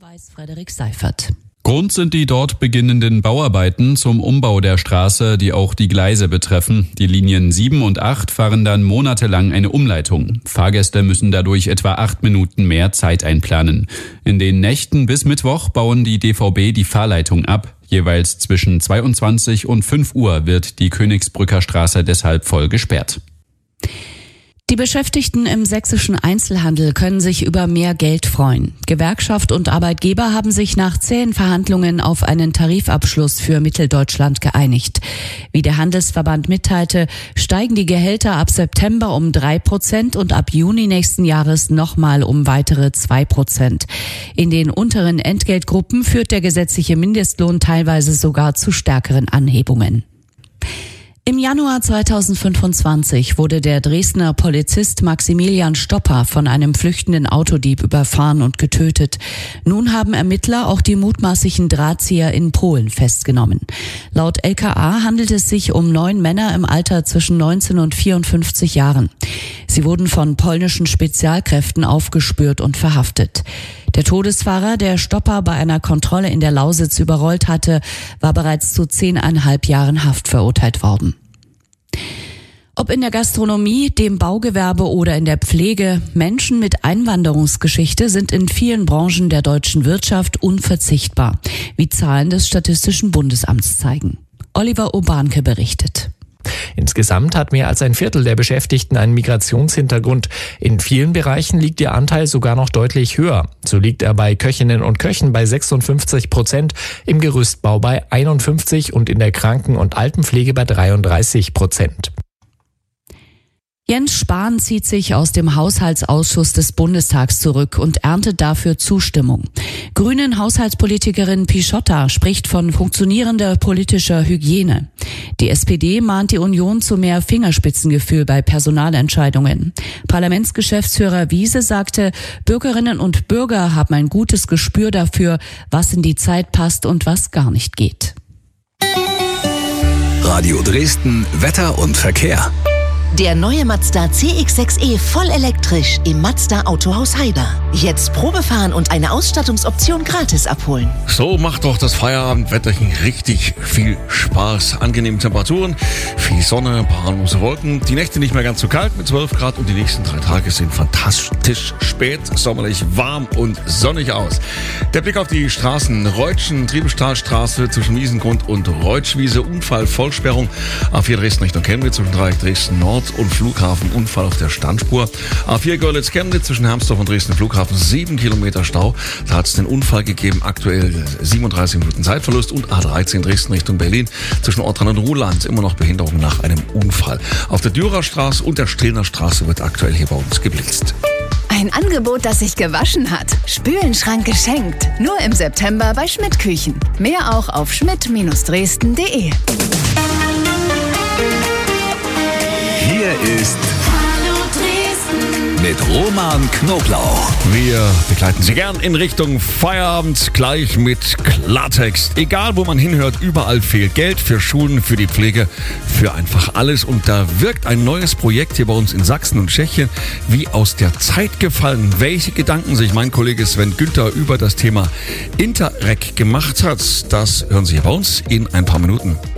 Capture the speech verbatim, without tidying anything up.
weiß Frederik Seifert. Grund sind die dort beginnenden Bauarbeiten zum Umbau der Straße, die auch die Gleise betreffen. Die Linien sieben und acht fahren dann monatelang eine Umleitung. Fahrgäste müssen dadurch etwa acht Minuten mehr Zeit einplanen. In den Nächten bis Mittwoch bauen die D V B die Fahrleitung ab. Jeweils zwischen zweiundzwanzig und fünf Uhr wird die Königsbrücker Straße deshalb voll gesperrt. Die Beschäftigten im sächsischen Einzelhandel können sich über mehr Geld freuen. Gewerkschaft und Arbeitgeber haben sich nach zähen Verhandlungen auf einen Tarifabschluss für Mitteldeutschland geeinigt. Wie der Handelsverband mitteilte, steigen die Gehälter ab September um drei Prozent und ab Juni nächsten Jahres nochmal um weitere zwei Prozent. In den unteren Entgeltgruppen führt der gesetzliche Mindestlohn teilweise sogar zu stärkeren Anhebungen. Im Januar zweitausendfünfundzwanzig wurde der Dresdner Polizist Maximilian Stopper von einem flüchtenden Autodieb überfahren und getötet. Nun haben Ermittler auch die mutmaßlichen Drahtzieher in Polen festgenommen. Laut L K A handelt es sich um neun Männer im Alter zwischen neunzehn und vierundfünfzig Jahren. Sie wurden von polnischen Spezialkräften aufgespürt und verhaftet. Der Todesfahrer, der Stopper bei einer Kontrolle in der Lausitz überrollt hatte, war bereits zu zehneinhalb Jahren Haft verurteilt worden. Ob in der Gastronomie, dem Baugewerbe oder in der Pflege, Menschen mit Einwanderungsgeschichte sind in vielen Branchen der deutschen Wirtschaft unverzichtbar, wie Zahlen des Statistischen Bundesamts zeigen. Oliver Urbanke berichtet. Insgesamt hat mehr als ein Viertel der Beschäftigten einen Migrationshintergrund. In vielen Bereichen liegt ihr Anteil sogar noch deutlich höher. So liegt er bei Köchinnen und Köchen bei sechsundfünfzig Prozent, im Gerüstbau bei einundfünfzig und in der Kranken- und Altenpflege bei dreiunddreißig Prozent. Jens Spahn zieht sich aus dem Haushaltsausschuss des Bundestags zurück und erntet dafür Zustimmung. Grünen Haushaltspolitikerin Pischotta spricht von funktionierender politischer Hygiene. Die S P D mahnt die Union zu mehr Fingerspitzengefühl bei Personalentscheidungen. Parlamentsgeschäftsführer Wiese sagte, Bürgerinnen und Bürger haben ein gutes Gespür dafür, was in die Zeit passt und was gar nicht geht. Radio Dresden, Wetter und Verkehr. Der neue Mazda C X sechs E voll elektrisch im Mazda Autohaus Heiber. Jetzt Probefahren und eine Ausstattungsoption gratis abholen. So macht doch das Feierabendwetterchen richtig viel Spaß. Angenehme Temperaturen, viel Sonne, ein paar harmlose Wolken. Die Nächte nicht mehr ganz so kalt mit zwölf Grad und die nächsten drei Tage sehen fantastisch spät, sommerlich warm und sonnig aus. Der Blick auf die Straßen. Reutschen, Triebestahlstraße zwischen Wiesengrund und Reutschwiese. Unfall, Vollsperrung. A vier Dresden Richtung Chemnitz zwischen Dreieck Dresden Nord und Flughafen, Unfall auf der Standspur. A vier Görlitz-Chemnitz zwischen Hermsdorf und Dresden Flughafen, sieben Kilometer Stau. Da hat es den Unfall gegeben, aktuell siebenunddreißig Minuten Zeitverlust. Und A dreizehn Dresden Richtung Berlin zwischen Ortran und Ruhland, immer noch Behinderung nach einem Unfall. Auf der Dürerstraße und der Strehlner Straße wird aktuell hier bei uns geblitzt. Ein Angebot, das sich gewaschen hat. Spülenschrank geschenkt. Nur im September bei Schmidt Küchen. Mehr auch auf schmidt Dresden punkt de. Hier ist mit Roman Knoblauch. Wir begleiten Sie gern in Richtung Feierabend, gleich mit Klartext. Egal, wo man hinhört, überall fehlt Geld für Schulen, für die Pflege, für einfach alles. Und da wirkt ein neues Projekt hier bei uns in Sachsen und Tschechien wie aus der Zeit gefallen. Welche Gedanken sich mein Kollege Sven Günther über das Thema Interreg gemacht hat, das hören Sie hier bei uns in ein paar Minuten.